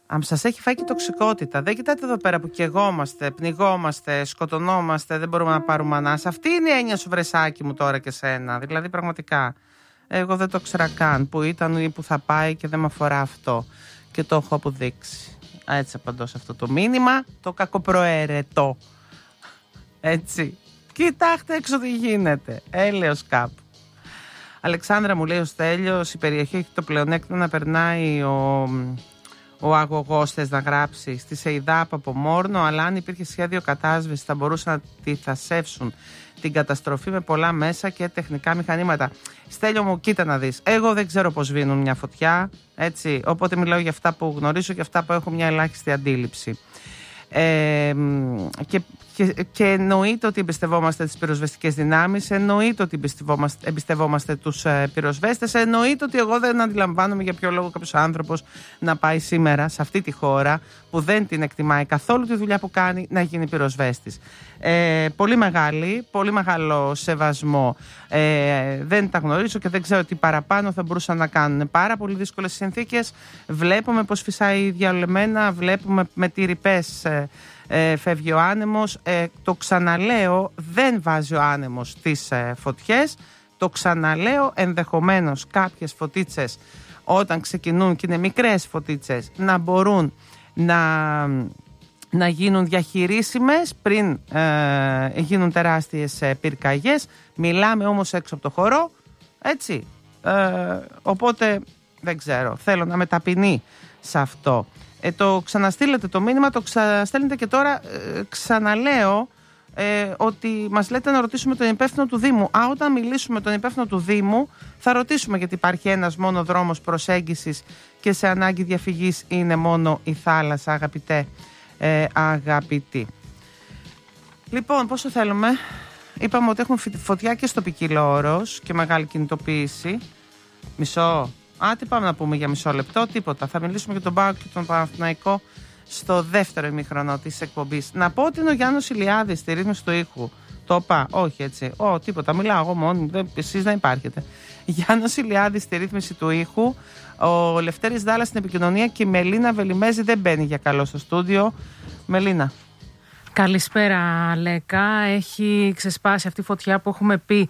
Αν σας έχει φάει και τοξικότητα, δεν κοιτάτε εδώ πέρα που καιγόμαστε, πνιγόμαστε, σκοτωνόμαστε, δεν μπορούμε να πάρουμε ανάσα. Αυτή είναι η έννοια σου, βρεσάκι μου, τώρα και σένα. Δηλαδή, πραγματικά, εγώ δεν το ξέρα καν που ήταν ή που θα πάει και δεν με αφορά αυτό. Και το έχω αποδείξει. Έτσι απαντώ σε αυτό το μήνυμα, το κακοπροαίρετο. Έτσι. Κοιτάξτε έξω τι γίνεται. Έλεος κάπου. Αλεξάνδρα, μου λέει ο Στέλιος, η περιοχή έχει το πλεονέκτημα να περνάει ο αγωγός, θες να γράψει, στη ΣΕΙΔΑΠ από Μόρνο, αλλά αν υπήρχε σχέδιο κατάσβεση θα μπορούσαν να αντιθασεύσουν την καταστροφή με πολλά μέσα και τεχνικά μηχανήματα. Στέλιο μου, κοίτα να δεις. Εγώ δεν ξέρω πώς σβήνουν μια φωτιά, έτσι, οπότε μιλάω για αυτά που γνωρίζω και αυτά που έχω μια ελάχιστη αντίληψη. Και εννοείται ότι εμπιστευόμαστε τις πυροσβεστικές δυνάμεις, εννοείται ότι εμπιστευόμαστε τους πυροσβέστες, εννοείται ότι εγώ δεν αντιλαμβάνομαι για ποιο λόγο κάποιος άνθρωπος να πάει σήμερα σε αυτή τη χώρα που δεν την εκτιμάει καθόλου τη δουλειά που κάνει να γίνει πυροσβέστης. Πολύ μεγάλο σεβασμό. Δεν τα γνωρίζω και δεν ξέρω τι παραπάνω θα μπορούσαν να κάνουν. Πάρα πολύ δύσκολες συνθήκες. Βλέπουμε πως φυσάει διαλεμένα, βλέπουμε με τι ρηπές φεύγει ο άνεμος. Το ξαναλέω, δεν βάζει ο άνεμος τις φωτιές. Το ξαναλέω, ενδεχομένως κάποιες φωτίτσες όταν ξεκινούν και είναι μικρές φωτίτσες να μπορούν να γίνουν διαχειρίσιμες πριν γίνουν τεράστιες πυρκαγιές. Μιλάμε όμως έξω από το χώρο, έτσι. Οπότε δεν ξέρω, θέλω να με ταπεινεί σε αυτό. Το ξαναστείλετε το μήνυμα, το ξαναστέλνετε και τώρα. Ξαναλέω ότι μας λέτε να ρωτήσουμε τον υπεύθυνο του Δήμου. Όταν μιλήσουμε τον υπεύθυνο του Δήμου θα ρωτήσουμε, γιατί υπάρχει ένας μόνο δρόμος προσέγγισης και σε ανάγκη διαφυγής είναι μόνο η θάλασσα, αγαπητοί. Λοιπόν, πόσο θέλουμε? Είπαμε ότι έχουμε φωτιά και στο Ποικίλο Όρος και μεγάλη κινητοποίηση. Μισό. Τι πάμε να πούμε για μισό λεπτό? Τίποτα. Θα μιλήσουμε για τον ΠΑΟΚ και τον Παναθηναϊκό στο δεύτερο ημίχρονο της εκπομπής. Να πω ότι είναι ο Γιάννος Ηλιάδης στη ρύθμιση του ήχου. Το είπα, όχι έτσι. Τίποτα. Μιλάω εγώ μόνη. Εσείς να υπάρχετε. Γιάννος Ηλιάδης στη ρύθμιση του ήχου. Ο Λευτέρης Δάλλας στην επικοινωνία και η Μελίνα Βελιμέζη δεν μπαίνει για καλό στο στούντιο. Μελίνα. Καλησπέρα, Λέκα. Έχει ξεσπάσει αυτή η φωτιά που έχουμε πει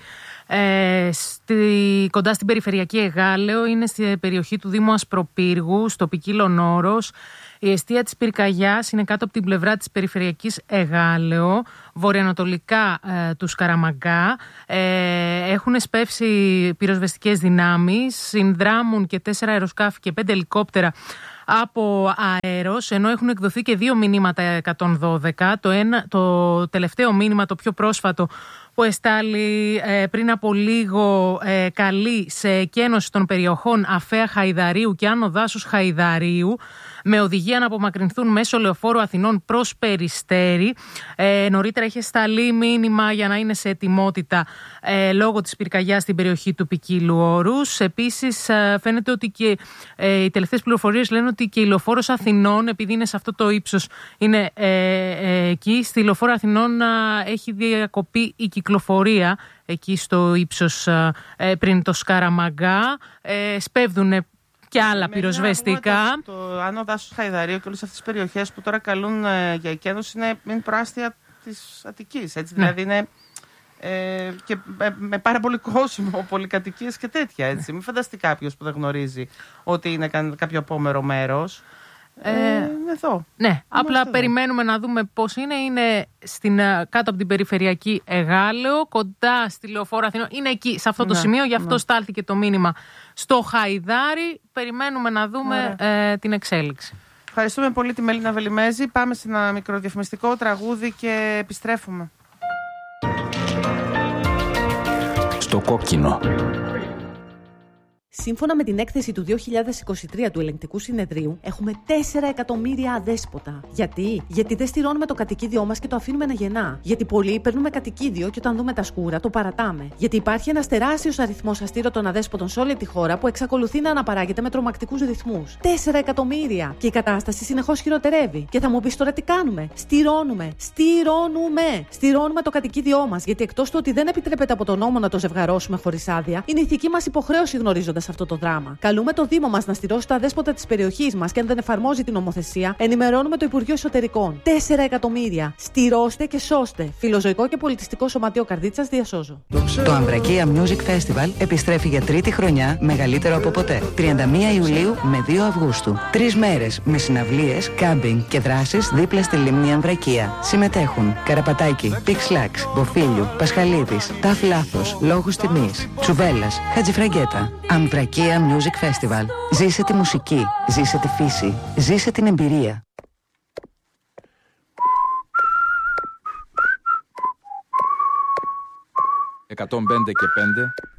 κοντά στην περιφερειακή Εγάλεο. Είναι στη περιοχή του Δήμου Ασπροπύργου, στο Ποικίλον Όρος. Η εστία της πυρκαγιάς είναι κάτω από την πλευρά της περιφερειακής Εγάλεο, βορειοανατολικά του Σκαραμαγκά. Έχουν σπεύσει πυροσβεστικές δυνάμεις, συνδράμουν και 4 αεροσκάφη και 5 ελικόπτερα από αέρος, ενώ έχουν εκδοθεί και 2 μηνύματα 112. Το τελευταίο μήνυμα, το πιο πρόσφατο, που εστάλει πριν από λίγο, καλεί σε εκένωση των περιοχών Αφαία Χαϊδαρίου και Άνω Δάσους Χαϊδαρίου, με οδηγία να απομακρυνθούν μέσω λεωφόρου Αθηνών προς Περιστέρι. Νωρίτερα είχε σταλεί μήνυμα για να είναι σε ετοιμότητα λόγω της πυρκαγιάς στην περιοχή του Ποικίλου Όρους. Επίσης, φαίνεται ότι και οι τελευταίες πληροφορίες λένε ότι και η λεωφόρος Αθηνών, επειδή είναι σε αυτό το ύψος, είναι εκεί. Στη λεωφόρο Αθηνών έχει διακοπεί η κυκλοφορία εκεί στο ύψος πριν το Σκαραμαγκά. Σπέβδουν και άλλα πυροσβεστικά. Το Άνω Δάσους Χαϊδαρίου και όλες αυτές τις περιοχές που τώρα καλούν για εκένωση είναι προάστια της Αττικής. Έτσι, ναι. Δηλαδή είναι και με πάρα πολύ κόσμο, πολυκατοικίες και τέτοια. Έτσι. Μην φανταστεί κάποιος που δεν γνωρίζει ότι είναι κάποιο απόμερο μέρος. Εδώ. Ναι, απλά εδώ. Περιμένουμε να δούμε πώς είναι. Είναι κάτω από την περιφερειακή Εγάλεο, κοντά στη λεωφόρο Αθηνών. Είναι εκεί, σε αυτό το σημείο, γι' αυτό στάλθηκε το μήνυμα στο Χαϊδάρι. Περιμένουμε να δούμε την εξέλιξη. Ευχαριστούμε πολύ τη Μελίνα Βελιμέζη. Πάμε σε ένα μικροδιαφημιστικό τραγούδι και επιστρέφουμε. Στο κόκκινο. Σύμφωνα με την έκθεση του 2023 του Ελεγκτικού Συνεδρίου, έχουμε 4 εκατομμύρια αδέσποτα. Γιατί δεν στηρώνουμε το κατοικίδιό μας και το αφήνουμε να γεννά. Γιατί πολλοί παίρνουμε κατοικίδιο και όταν δούμε τα σκούρα το παρατάμε. Γιατί υπάρχει ένας τεράστιος αριθμός αστήρωτων αδέσποτων σε όλη τη χώρα που εξακολουθεί να αναπαράγεται με τρομακτικούς ρυθμούς. 4 εκατομμύρια! Και η κατάσταση συνεχώς χειροτερεύει. Και θα μου πεις τώρα τι κάνουμε? Στηρώνουμε το κατοικίδιό μας. Γιατί εκτός του ότι δεν επιτρέπεται από τον νόμο να το ζευγαρώσουμε χωρίς άδεια, είναι ηθική μας υποχρέωση γνωρίζοντας σε αυτό το δράμα. Καλούμε το Δήμο μας να στηρώσει το αδέσποτα της περιοχής μας και αν δεν εφαρμόζει την νομοθεσία, ενημερώνουμε το Υπουργείο Εσωτερικών. 4 εκατομμύρια. Στηρώστε και σώστε. Φιλοζωικό και πολιτιστικό σωματείο Καρδίτσας διασώζω. Το Αμβρακία Music Festival επιστρέφει για τρίτη χρονιά, μεγαλύτερο από ποτέ. 31 Ιουλίου με 2 Αυγούστου. 3 μέρες με συναυλίες, κάμπινγκ και δράσεις δίπλα στη λίμνη Αμβρακία. Συμμετέχουν Καραπατάκη, Πίξ-Λάξ, Μποφίλιου, Πασχαλίδης, Ταφ Λάθος, Λόγους Τιμής, Τσουβέλλας, Χατζηφραγκέτα. Αμβρακία Music Festival. Ζήσε τη μουσική, ζήσε τη φύση, ζήσε την εμπειρία. «105 και 5